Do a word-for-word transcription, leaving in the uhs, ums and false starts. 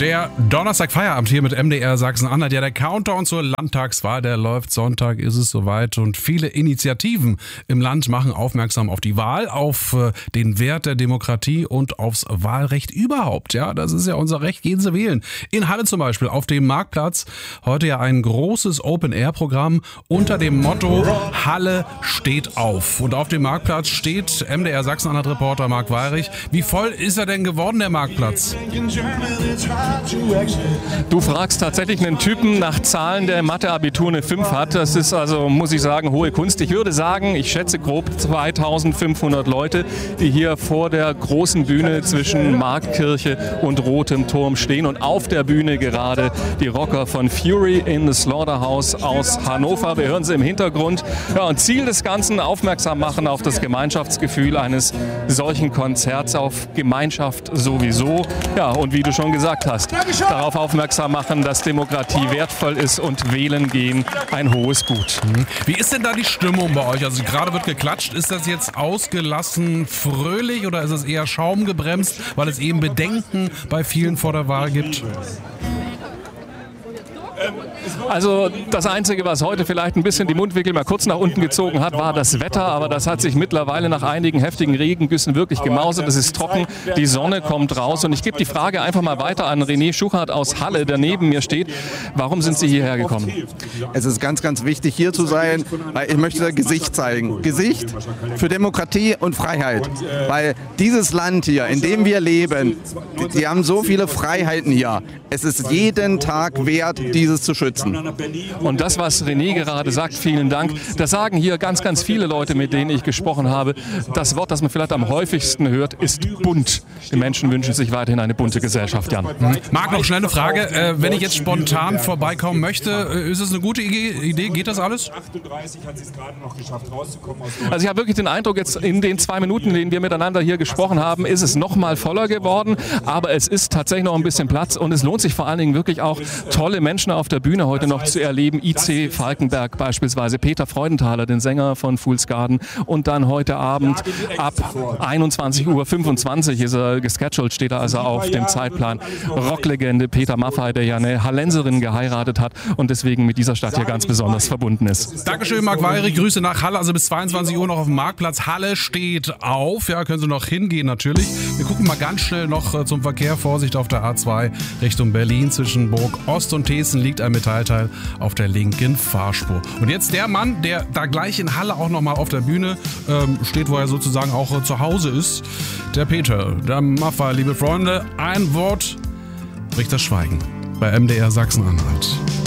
Der Donnerstag Feierabend hier mit M D R Sachsen-Anhalt. Ja, der Countdown zur Landtagswahl, der läuft. Sonntag ist es soweit und viele Initiativen im Land machen aufmerksam auf die Wahl, auf äh, den Wert der Demokratie und aufs Wahlrecht überhaupt. Ja, das ist ja unser Recht, gehen Sie wählen. In Halle zum Beispiel, auf dem Marktplatz, heute ja ein großes Open-Air-Programm unter dem Motto Halle steht auf. Und auf dem Marktplatz steht M D R Sachsen-Anhalt-Reporter Marc Weyrich. Wie voll ist er denn geworden, der Marktplatz? Du fragst tatsächlich einen Typen nach Zahlen, der Mathe-Abitur eine fünf hat. Das ist also, muss ich sagen, hohe Kunst. Ich würde sagen, ich schätze grob zweitausendfünfhundert Leute, die hier vor der großen Bühne zwischen Marktkirche und Rotem Turm stehen. Und auf der Bühne gerade die Rocker von Fury in the Slaughterhouse aus Hannover. Wir hören sie im Hintergrund. Ja, und Ziel des Ganzen, aufmerksam machen auf das Gemeinschaftsgefühl eines solchen Konzerts, auf Gemeinschaft sowieso. Ja, und wie du schon gesagt hast, darauf aufmerksam machen, dass Demokratie wertvoll ist und wählen gehen ein hohes Gut. Wie ist denn da die Stimmung bei euch? Also gerade wird geklatscht. Ist das jetzt ausgelassen fröhlich oder ist es eher schaumgebremst, weil es eben Bedenken bei vielen vor der Wahl gibt? Also das Einzige, was heute vielleicht ein bisschen die Mundwinkel mal kurz nach unten gezogen hat, war das Wetter. Aber das hat sich mittlerweile nach einigen heftigen Regengüssen wirklich gemausert. Es ist trocken, die Sonne kommt raus. Und ich gebe die Frage einfach mal weiter an René Schuchart aus Halle, der neben mir steht. Warum sind Sie hierher gekommen? Es ist ganz, ganz wichtig, hier zu sein, weil ich möchte Gesicht zeigen. Gesicht für Demokratie und Freiheit. Weil dieses Land hier, in dem wir leben, die haben so viele Freiheiten hier. Es ist jeden Tag wert, dieses zu schützen. Und das, was René gerade sagt, vielen Dank, das sagen hier ganz, ganz viele Leute, mit denen ich gesprochen habe. Das Wort, das man vielleicht am häufigsten hört, ist bunt. Die Menschen wünschen sich weiterhin eine bunte Gesellschaft, Jan. Marc, noch schnell eine Frage. Äh, wenn ich jetzt spontan vorbeikommen möchte, äh, ist es eine gute Idee? Geht das alles? Also ich habe wirklich den Eindruck, jetzt in den zwei Minuten, in denen wir miteinander hier gesprochen haben, ist es noch mal voller geworden. Aber es ist tatsächlich noch ein bisschen Platz und es lohnt sich vor allen Dingen wirklich auch, tolle Menschen auf der Bühne heute noch zu erleben. I C Falkenberg beispielsweise, Peter Freudenthaler, den Sänger von Fool's Garden. Und dann heute Abend ab einundzwanzig Uhr fünfundzwanzig ist er gescheduled, steht er also auf dem Zeitplan. Rocklegende Peter Maffay, der ja eine Hallenserin geheiratet hat und deswegen mit dieser Stadt hier ganz besonders verbunden ist. Dankeschön, Marc Weyrich. Grüße nach Halle. Also bis zweiundzwanzig Uhr noch auf dem Marktplatz. Halle steht auf. Ja, können Sie noch hingehen natürlich. Wir gucken mal ganz schnell noch zum Verkehr. Vorsicht auf der A zwei Richtung Berlin. Zwischen Burg Ost und Thesen liegt ein Metallteil auf der linken Fahrspur. Und jetzt der Mann, der da gleich in Halle auch nochmal auf der Bühne ähm, steht, wo er sozusagen auch äh, zu Hause ist. Der Peter, der Maffay, liebe Freunde. Ein Wort bricht das Schweigen bei M D R Sachsen-Anhalt.